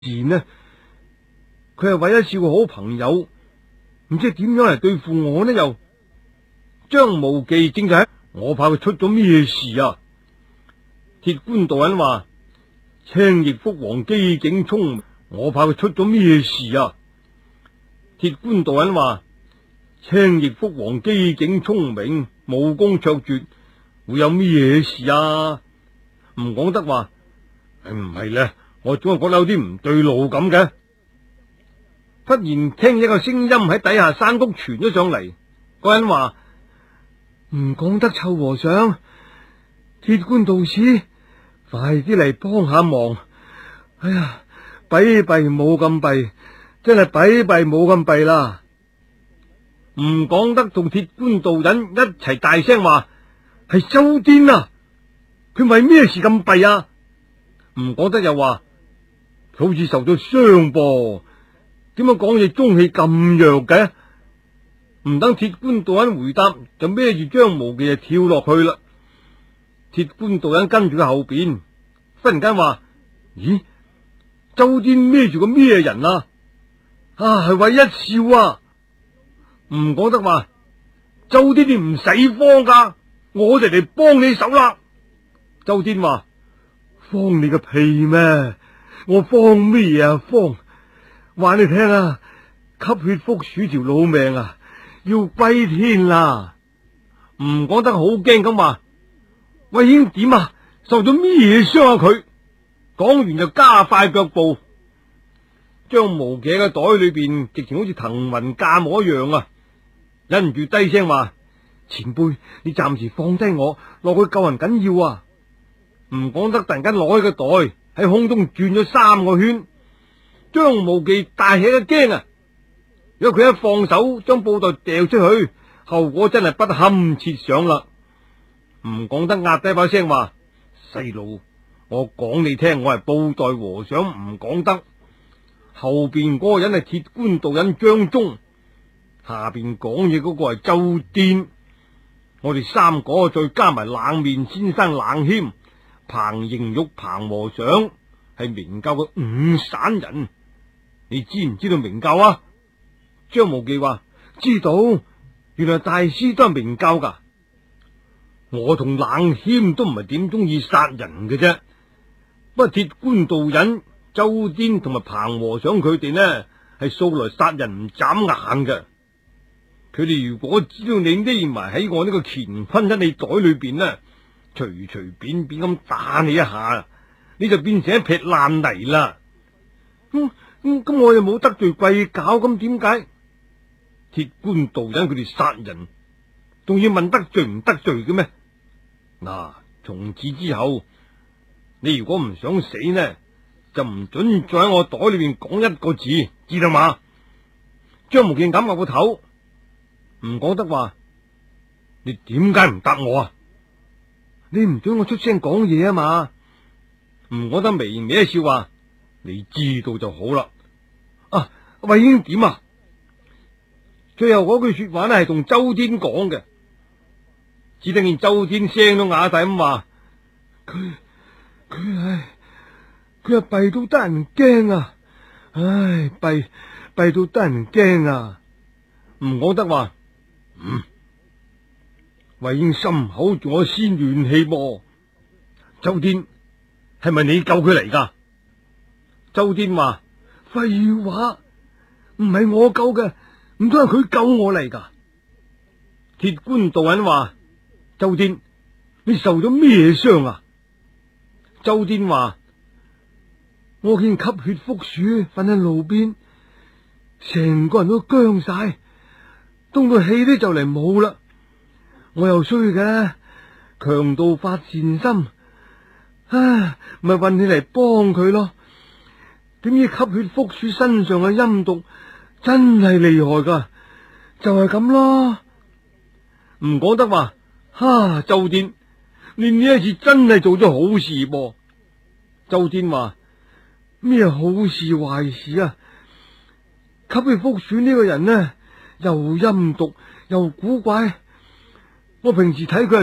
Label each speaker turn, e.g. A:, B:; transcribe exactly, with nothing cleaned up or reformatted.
A: 事呢？佢係為咗少個好朋友，唔知點樣嚟對付我呢？又張無忌正就喺，我怕佢出咗咩事啊！鐵觀道人話：青翼蝠王機警聰明，我怕佢出咗咩事啊！鐵觀道人話：青翼蝠王機警聰明，武功卓絕，會有咩事啊？吳廣德話：唔係咧，我總係覺得有啲唔對路咁嘅。忽然聽一個聲音喺底下山谷傳咗上嚟，個人話：吳廣德臭和尚，鐵觀道士，快啲嚟幫下忙！哎呀，弊弊冇咁弊，真係弊弊冇咁弊啦！吳廣德同鐵觀道人一齊大聲話：係周癲啊！佢為咩事咁弊啊？吳廣德又話：佢好似受咗傷噃，點解講嘢中氣咁弱嘅？唔等鐵觀道人回答，就孭住張無忌就跳落去啦。鐵觀道人跟住佢後邊，忽然間話：咦，周癲孭住個咩人啊？啊，係韋一笑啊！吳廣德話：周癲你唔使慌噶，我哋嚟幫你手啦。周癲話：慌你個屁咩？我慌咩啊？慌！話你聽啊，吸血蝠鼠條老命啊，要歸天啦！吳廣德好驚咁話：喂，兄點啊？受咗咩傷啊？佢講完就加快腳步，將無忌嘅袋裏邊直情好似騰雲駕霧一樣啊！忍唔住低聲話：前輩，你暫時放低我，落去救人緊要啊！吳廣德突然間攞起個袋喺空中轉咗三個圈，張無忌大吃一驚啊！如果佢一放手將布袋掉出去，後果真係不堪設想啦！吳廣德壓低把聲話：細路，我講你聽，我係布袋和尚吳廣德，後邊嗰個人係鐵觀道人張忠，下邊講嘢嗰個係周癲，我哋三個再加埋冷面先生冷謙、彭盈玉彭和尚，係明教嘅五散人。你知唔知道明教啊？張無忌話：知道，原來大師都係明教噶。我同冷謙都唔係點中意殺人嘅啫，不過鐵觀道人、周癲同埋彭和尚佢哋呢，係素來殺人唔眨眼嘅。佢哋如果知道你匿埋喺我呢個乾坤一你袋裏邊呢，隨隨便便咁打你一下，你就變成一撇爛泥啦。咁咁咁，我又冇得罪貴賈，咁點解鐵觀道人佢哋殺人，仲要問得罪唔得罪嘅咩？嗱、啊，從此之後，你如果唔想死呢，就唔准再喺我袋裏邊講一個字，知道嘛？張無忌揞下個頭，吳廣德話：你點解唔答我啊？你唔准我出聲講嘢啊嘛？吳廣德微微一笑話：你知道就好啦。啊，魏英點啊？最後嗰句說話呢係同周癲講嘅，只聽見周癲聲都啞晒咁話：佢佢係佢係弊到得人驚啊！唉，弊弊到得人驚啊！吳廣德話：嗯，魏英心口仲有鮮怨氣噃。周癲係咪你救佢嚟噶？周癲話：廢話，唔係我救嘅，唔通係佢救我嚟噶？鐵觀道人話：周癲，你受咗咩傷啊？周癲話：我見吸血蝠鼠瞓喺路邊，成個人都僵晒，凍到氣都就嚟冇啦。我又衰嘅，強盜發善心，唉，咪運起嚟幫佢咯。點知吸血蝠鼠身上嘅陰毒真係厲害噶，就係咁咯。吳廣德話：哈，周癲，你呢一次真係做咗好事噃。周癲話：咩好事壞事啊？吸血蝠鼠呢個人呢，又陰毒又古怪，我平時睇佢係